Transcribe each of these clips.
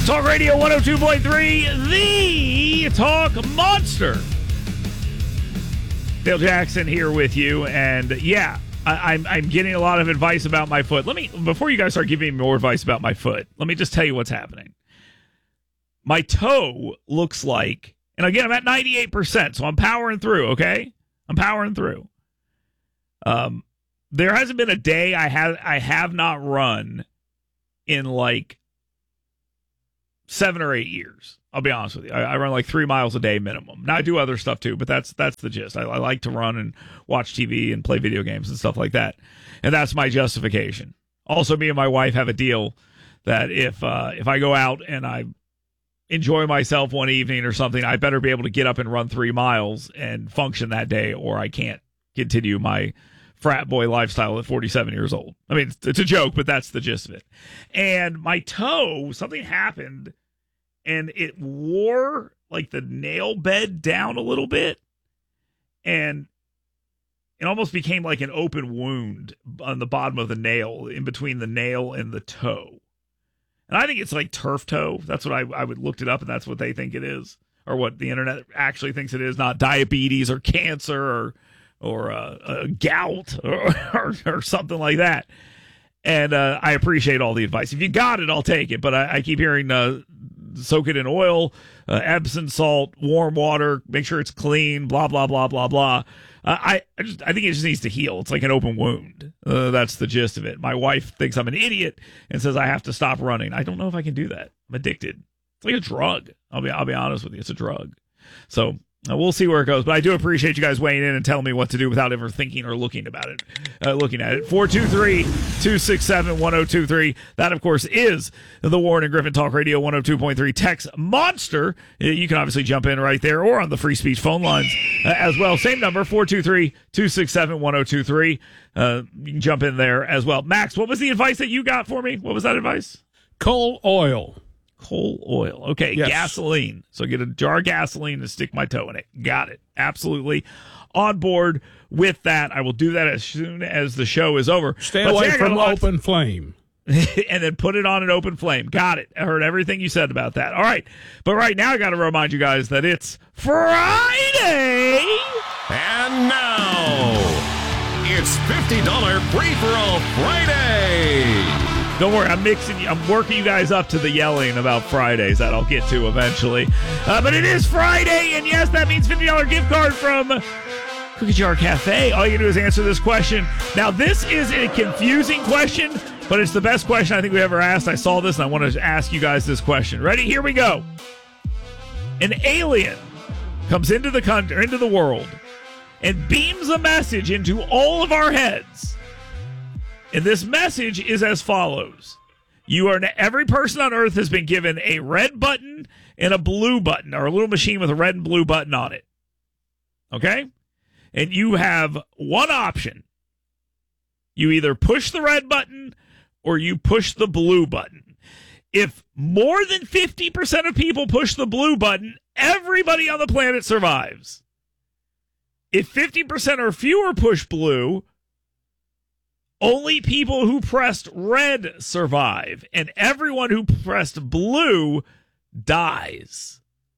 Talk Radio 102.3, the Talk Monster. Dale Jackson here with you, and yeah, I'm getting a lot of advice about my foot. Before you guys start giving me more advice about my foot, let me just tell you what's happening. My toe looks like, and again, I'm at 98%, so I'm powering through, okay? I'm powering through. There hasn't been a day I have not run in like 7 or 8 years. I'll be honest with you. I run like 3 miles a day minimum. Now I do other stuff too, but that's the gist. I like to run and watch TV and play video games and stuff like that. And that's my justification. Also, me and my wife have a deal that if I go out and I enjoy myself one evening or something, I better be able to get up and run 3 miles and function that day, or I can't continue my frat boy lifestyle at 47 years old. I mean, it's a joke, but that's the gist of it. And my toe, something happened, and it wore like the nail bed down a little bit, and it almost became like an open wound on the bottom of the nail, in between the nail and the toe. And I think it's like turf toe. That's what I would looked it up, and that's what they think it is, or what the internet actually thinks it is, not diabetes or cancer or gout or something like that. And I appreciate all the advice. If you got it, I'll take it. But I keep hearing soak it in oil, Epsom salt, warm water, make sure it's clean, blah, blah, blah, blah, blah. I think it just needs to heal. It's like an open wound. That's the gist of it. My wife thinks I'm an idiot and says I have to stop running. I don't know if I can do that. I'm addicted. It's like a drug. I'll be honest with you. It's a drug. So we'll see where it goes, but I do appreciate you guys weighing in and telling me what to do without ever thinking or looking at it. 423-267-1023. That, of course, is the Warren and Griffin Talk Radio 102.3 Text Monster. You can obviously jump in right there or on the free speech phone lines as well. Same number, 423-267-1023. You can jump in there as well. Max, what was the advice that you got for me? What was that advice? Coal oil. Coal oil. Okay, yes. Gasoline. So get a jar of gasoline and stick my toe in it. Got it. Absolutely on board with that. I will do that as soon as the show is over. Stay away from open flame. And then put it on an open flame. Got it. I heard everything you said about that. All right. But right now I got to remind you guys that it's Friday. And now it's $50 Free-For-All Friday. Don't worry, I'm working you guys up to the yelling about Fridays that I'll get to eventually. But it is Friday, and yes, that means $50 gift card from Cookie Jar Cafe. All you do is answer this question. Now, this is a confusing question, but it's the best question I think we ever asked. I saw this, and I want to ask you guys this question. Ready? Here we go. An alien comes into the world and beams a message into all of our heads. And this message is as follows. Every person on Earth has been given a red button and a blue button, or a little machine with a red and blue button on it. Okay? And you have one option. You either push the red button or you push the blue button. If more than 50% of people push the blue button, everybody on the planet survives. If 50% or fewer push blue, only people who pressed red survive, and everyone who pressed blue dies.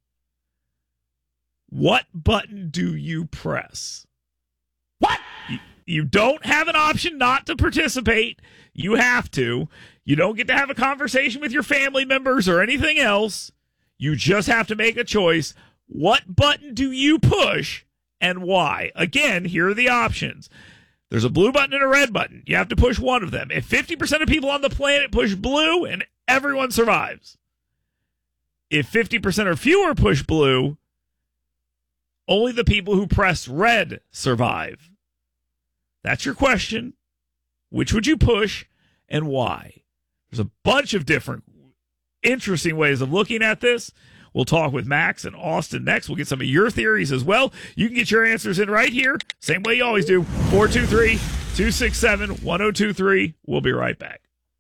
What button do you press? What? You don't have an option not to participate. You have to. You don't get to have a conversation with your family members or anything else. You just have to make a choice. What button do you push and why? Again, here are the options. There's a blue button and a red button. You have to push one of them. If 50% of people on the planet push blue, and everyone survives. If 50% or fewer push blue, only the people who press red survive. That's your question. Which would you push and why? There's a bunch of different interesting ways of looking at this. We'll talk with Max and Austin next. We'll get some of your theories as well. You can get your answers in right here. Same way you always do. 423-267-1023. We'll be right back.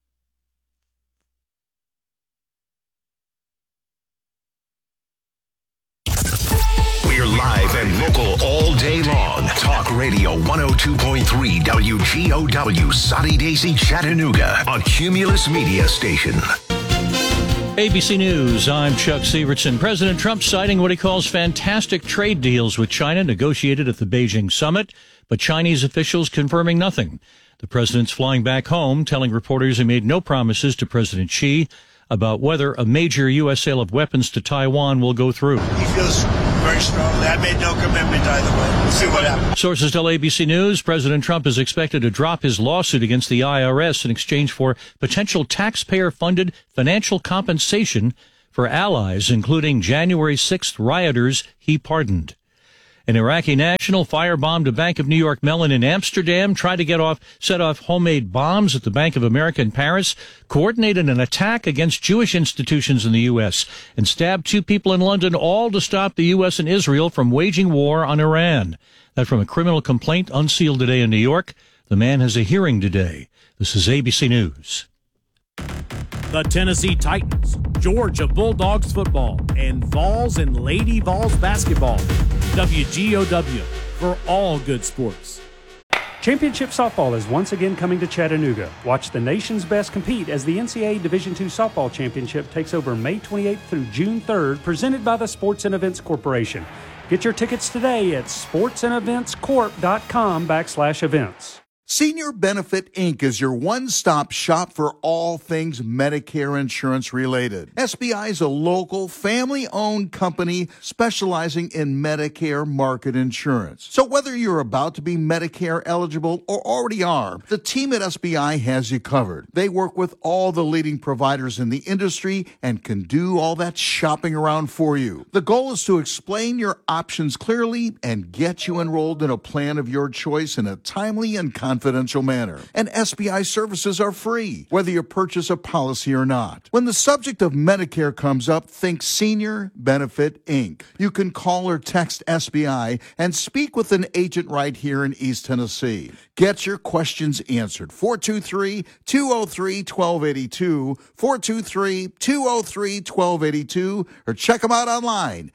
We're live and local all day long. Talk Radio 102.3 WGOW, Soddy Daisy, Chattanooga, a Cumulus Media station. ABC News, I'm Chuck Severson. President Trump citing what he calls fantastic trade deals with China negotiated at the Beijing summit, but Chinese officials confirming nothing. The president's flying back home, telling reporters he made no promises to President Xi about whether a major U.S. sale of weapons to Taiwan will go through. He feels very strongly. I made no commitment either way. We'll see what happens. Sources tell ABC News President Trump is expected to drop his lawsuit against the IRS in exchange for potential taxpayer-funded financial compensation for allies, including January 6th rioters he pardoned. An Iraqi national firebombed a Bank of New York Mellon in Amsterdam, tried to set off homemade bombs at the Bank of America in Paris, coordinated an attack against Jewish institutions in the U.S., and stabbed 2 people in London, all to stop the U.S. and Israel from waging war on Iran. That from a criminal complaint unsealed today in New York. The man has a hearing today. This is ABC News. The Tennessee Titans, Georgia Bulldogs football, and Vols and Lady Vols basketball. WGOW for all good sports. Championship softball is once again coming to Chattanooga. Watch the nation's best compete as the NCAA Division II Softball Championship takes over May 28th through June 3rd, presented by the Sports and Events Corporation. Get your tickets today at sportsandeventscorp.com/events. Senior Benefit Inc. is your one-stop shop for all things Medicare insurance related. SBI is a local, family-owned company specializing in Medicare market insurance. So whether you're about to be Medicare eligible or already are, the team at SBI has you covered. They work with all the leading providers in the industry and can do all that shopping around for you. The goal is to explain your options clearly and get you enrolled in a plan of your choice in a timely and confidential manner. And SBI services are free, whether you purchase a policy or not. When the subject of Medicare comes up, think Senior Benefit Inc. You can call or text SBI and speak with an agent right here in East Tennessee. Get your questions answered. 423-203-1282, 423-203-1282, or check them out online.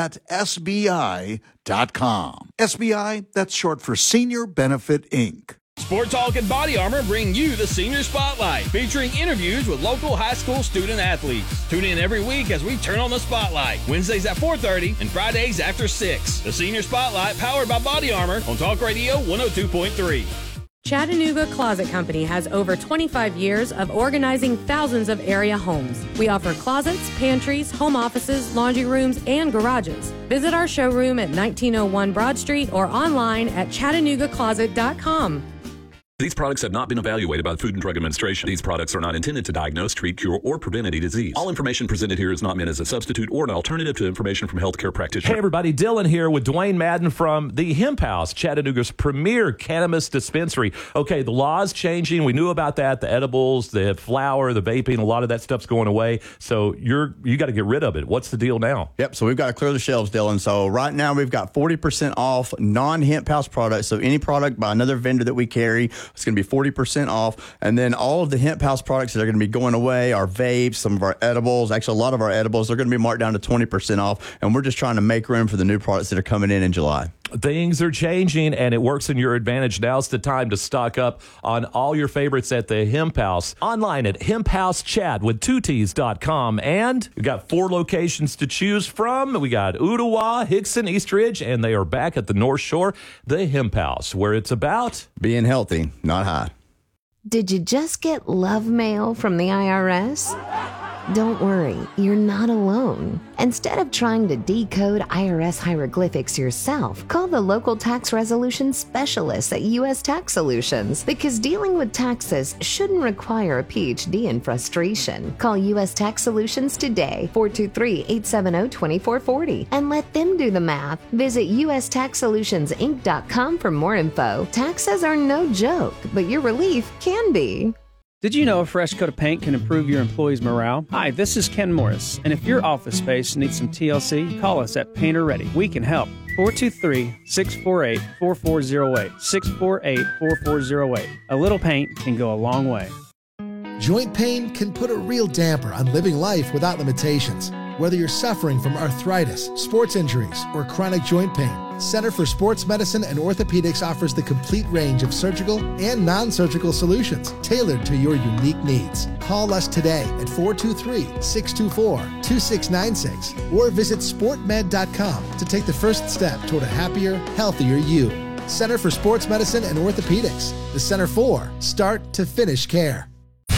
GetSBI.com. SBI, that's short for Senior Benefit Inc. Sport Talk and Body Armor bring you the Senior Spotlight, featuring interviews with local high school student athletes. Tune in every week as we turn on the spotlight, Wednesdays at 4:30 and Fridays after 6. The Senior Spotlight, powered by Body Armor on Talk Radio 102.3. Chattanooga Closet Company has over 25 years of organizing thousands of area homes. We offer closets, pantries, home offices, laundry rooms, and garages. Visit our showroom at 1901 Broad Street or online at ChattanoogaCloset.com. These products have not been evaluated by the Food and Drug Administration. These products are not intended to diagnose, treat, cure, or prevent any disease. All information presented here is not meant as a substitute or an alternative to information from healthcare practitioners. Hey everybody, Dylan here with Dwayne Madden from the Hemp House, Chattanooga's premier cannabis dispensary. Okay, the law's changing. We knew about that. The edibles, the flower, the vaping, a lot of that stuff's going away. So you got to get rid of it. What's the deal now? Yep, so we've got to clear the shelves, Dylan. So right now we've got 40% off non-Hemp House products. So any product by another vendor that we carry, it's going to be 40% off. And then all of the Hemp House products that are going to be going away, our vapes, some of our edibles, actually a lot of our edibles, they're going to be marked down to 20% off. And we're just trying to make room for the new products that are coming in July. Things are changing, and it works in your advantage. Now's the time to stock up on all your favorites at the Hemp House. Online at hemphousechat.com. And we got 4 locations to choose from. We got Ottawa, Hickson, East Ridge, and they are back at the North Shore, the Hemp House, where it's about being healthy, not high. Did you just get love mail from the IRS? Don't worry, you're not alone. Instead of trying to decode IRS hieroglyphics yourself, call the local tax resolution specialists at U.S. Tax Solutions, because dealing with taxes shouldn't require a PhD in frustration. Call U.S. Tax Solutions today, 423-870-2440, and let them do the math. Visit USTaxSolutionsInc.com for more info. Taxes are no joke, but your relief can be. Did you know a fresh coat of paint can improve your employees' morale? Hi, this is Ken Morris, and if your office space needs some TLC, call us at Painter Ready. We can help. 423-648-4408. 648-4408. A little paint can go a long way. Joint pain can put a real damper on living life without limitations. Whether you're suffering from arthritis, sports injuries, or chronic joint pain, Center for Sports Medicine and Orthopedics offers the complete range of surgical and non-surgical solutions tailored to your unique needs. Call us today at 423-624-2696 or visit sportmed.com to take the first step toward a happier, healthier you. Center for Sports Medicine and Orthopedics, the Center for Start to Finish Care.